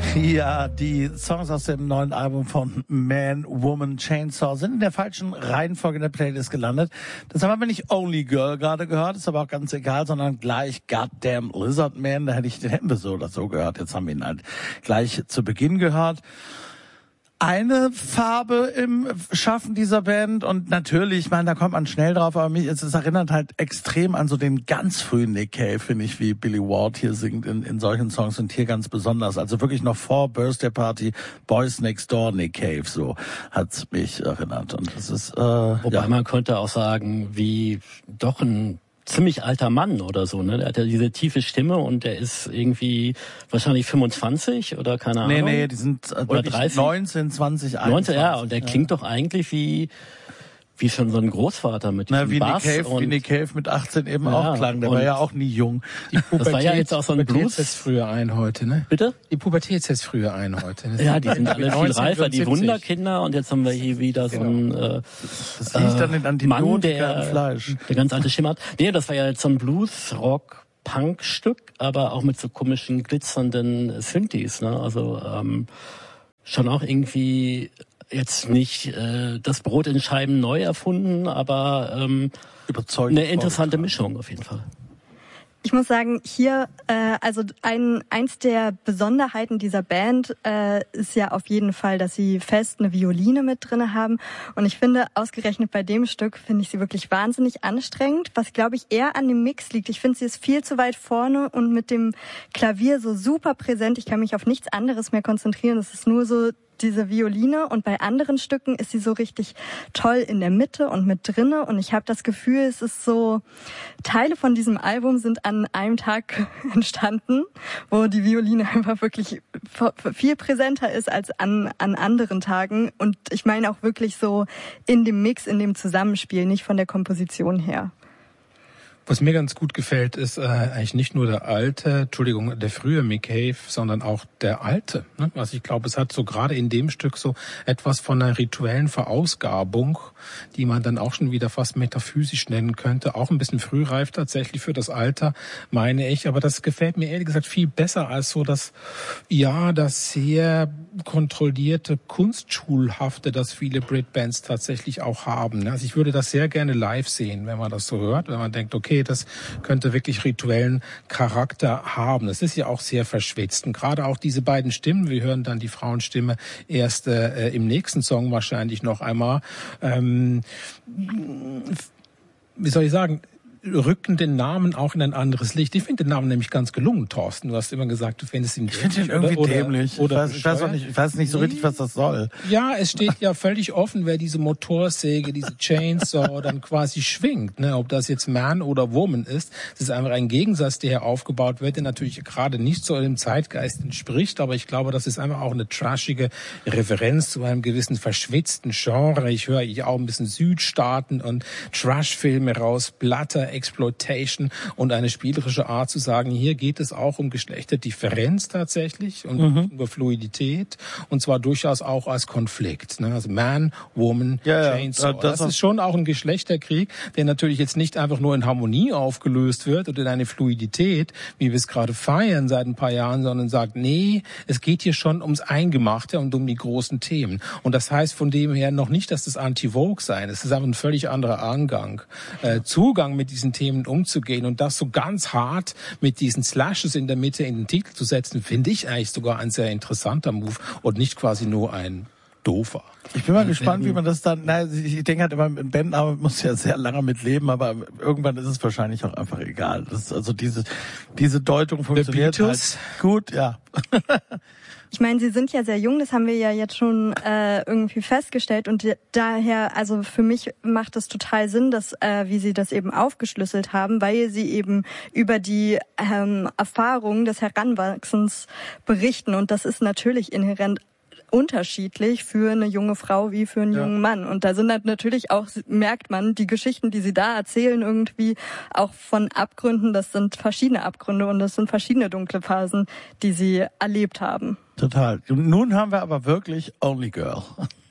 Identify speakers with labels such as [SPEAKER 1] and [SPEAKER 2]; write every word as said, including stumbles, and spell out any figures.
[SPEAKER 1] Ja, die Songs aus dem neuen Album von Man, Woman, Chainsaw sind in der falschen Reihenfolge in der Playlist gelandet. Das haben wir nicht Only Girl gerade gehört, ist aber auch ganz egal, sondern gleich Goddamn Lizard Man. Da hätte ich, den hätten wir so oder so gehört. Jetzt haben wir ihn halt gleich zu Beginn gehört. Eine Farbe im Schaffen dieser Band und natürlich, ich meine, da kommt man schnell drauf, aber mich, es, es erinnert halt extrem an so den ganz frühen Nick Cave, finde ich, wie Billy Ward hier singt in, in solchen Songs und hier ganz besonders. Also wirklich noch vor Birthday Party, Boys Next Door, Nick Cave, so hat's mich erinnert. Und das ist, äh,
[SPEAKER 2] Wobei
[SPEAKER 1] ja.
[SPEAKER 2] man könnte auch sagen, wie doch ein ziemlich alter Mann oder so, ne? Der hat ja diese tiefe Stimme und der ist irgendwie wahrscheinlich fünfundzwanzig oder keine Ahnung.
[SPEAKER 1] Nee, nee, die sind äh,
[SPEAKER 2] oder dreißig?
[SPEAKER 1] neunzehn, zwanzig, einundzwanzig.
[SPEAKER 2] neunzehn, ja, und der klingt doch eigentlich wie wie schon so ein Großvater mit diesem
[SPEAKER 1] Na, wie
[SPEAKER 2] Bass.
[SPEAKER 1] Nick Cave,
[SPEAKER 2] und
[SPEAKER 1] wie Nick Cave mit achtzehn eben
[SPEAKER 2] ja,
[SPEAKER 1] auch klang. Der war ja auch nie jung.
[SPEAKER 3] Die Pubertät,
[SPEAKER 2] das war ja jetzt auch so ein Blues.
[SPEAKER 3] setzt früher ein heute, ne?
[SPEAKER 2] Bitte?
[SPEAKER 3] Die Pubertät setzt früher ein heute. Das
[SPEAKER 2] Ja, die sind alle viel reifer, die
[SPEAKER 3] neunzehnhundert
[SPEAKER 2] Wunderkinder, und jetzt haben wir hier wieder so einen äh,
[SPEAKER 1] Das riecht dann den Antibiotika
[SPEAKER 2] Mann, der,
[SPEAKER 1] im Fleisch.
[SPEAKER 2] der ganz alte Stimme hat. Nee, das war ja jetzt so ein Blues-Rock-Punk-Stück, aber auch mit so komischen, glitzernden Synthes, ne? Also ähm, schon auch irgendwie jetzt nicht äh, das Brot in Scheiben neu erfunden, aber ähm,
[SPEAKER 1] Überzeugend
[SPEAKER 2] eine interessante Mischung auf jeden Fall.
[SPEAKER 4] Ich muss sagen, hier, äh, also ein, eins der Besonderheiten dieser Band äh, ist ja auf jeden Fall, dass sie fest eine Violine mit drinne haben. Und ich finde, ausgerechnet bei dem Stück finde ich sie wirklich wahnsinnig anstrengend, was, glaube ich, eher an dem Mix liegt. Ich finde, sie ist viel zu weit vorne und mit dem Klavier so super präsent. Ich kann mich auf nichts anderes mehr konzentrieren. Es ist nur so diese Violine, und bei anderen Stücken ist sie so richtig toll in der Mitte und mit drinne, und ich habe das Gefühl, es ist so, Teile von diesem Album sind an einem Tag entstanden, wo die Violine einfach wirklich viel präsenter ist als an, an anderen Tagen, und ich meine auch wirklich so in dem Mix, in dem Zusammenspiel, nicht von der Komposition her.
[SPEAKER 3] Was mir ganz gut gefällt, ist äh, eigentlich nicht nur der alte, Entschuldigung, der frühe Mick Cave, sondern auch der alte. Ne? Also ich glaube, es hat so gerade in dem Stück so etwas von einer rituellen Verausgabung, die man dann auch schon wieder fast metaphysisch nennen könnte. Auch ein bisschen frühreif tatsächlich für das Alter, meine ich. Aber das gefällt mir ehrlich gesagt viel besser als so das, ja, das sehr kontrollierte, kunstschulhafte, das viele Britbands tatsächlich auch haben. Also ich würde das sehr gerne live sehen, wenn man das so hört, wenn man denkt, okay, das könnte wirklich rituellen Charakter haben. Das ist ja auch sehr verschwitzt. Und gerade auch diese beiden Stimmen, wir hören dann die Frauenstimme erst äh, im nächsten Song wahrscheinlich noch einmal. Ähm, wie soll ich sagen, rücken den Namen auch in ein anderes Licht. Ich finde den Namen nämlich ganz gelungen, Thorsten. Du hast immer gesagt, du findest ihn
[SPEAKER 1] dämlich. Ich finde ihn irgendwie
[SPEAKER 3] oder,
[SPEAKER 1] dämlich.
[SPEAKER 3] Oder
[SPEAKER 1] ich, weiß, ich, weiß auch nicht, ich weiß nicht so richtig, was das soll.
[SPEAKER 3] Ja, es steht ja völlig offen, wer diese Motorsäge, diese Chainsaw dann quasi schwingt. Ne? Ob das jetzt Man oder Woman ist. Es ist einfach ein Gegensatz, der hier aufgebaut wird, der natürlich gerade nicht so dem Zeitgeist entspricht. Aber ich glaube, das ist einfach auch eine trashige Referenz zu einem gewissen verschwitzten Genre. Ich höre hier auch ein bisschen Südstaaten und Trash-Filme raus, Blatter, Exploitation und eine spielerische Art zu sagen, hier geht es auch um Geschlechterdifferenz tatsächlich und mhm. über Fluidität, und zwar durchaus auch als Konflikt. Ne? Also Man, Woman,
[SPEAKER 1] ja,
[SPEAKER 3] Chainsaw.
[SPEAKER 1] Ja, das,
[SPEAKER 3] das ist schon auch ein Geschlechterkrieg, der natürlich jetzt nicht einfach nur in Harmonie aufgelöst wird oder in eine Fluidität, wie wir es gerade feiern seit ein paar Jahren, sondern sagt, nee, es geht hier schon ums Eingemachte und um die großen Themen. Und das heißt von dem her noch nicht, dass das Anti-Vogue sein. Es ist einfach ein völlig anderer Angang, äh, Zugang mit diesen Themen umzugehen, und das so ganz hart mit diesen Slashes in der Mitte in den Titel zu setzen, finde ich eigentlich sogar ein sehr interessanter Move und nicht quasi nur ein doofer.
[SPEAKER 1] Ich bin mal gespannt, wie man das dann, na, ich denke halt immer, ein Bandname muss ja sehr lange mit leben, aber irgendwann ist es wahrscheinlich auch einfach egal. Das ist also diese, diese Deutung funktioniert halt gut, ja.
[SPEAKER 4] Ich meine, sie sind ja sehr jung, das haben wir ja jetzt schon äh, irgendwie festgestellt, und daher, also für mich macht es total Sinn, dass äh, wie sie das eben aufgeschlüsselt haben, weil sie eben über die ähm, Erfahrungen des Heranwachsens berichten, und das ist natürlich inhärent unterschiedlich für eine junge Frau wie für einen ja. jungen Mann. Und da sind halt natürlich auch, merkt man, die Geschichten, die sie da erzählen, irgendwie auch von Abgründen, das sind verschiedene Abgründe und das sind verschiedene dunkle Phasen, die sie erlebt haben.
[SPEAKER 1] Total. Nun haben wir aber wirklich Only Girl.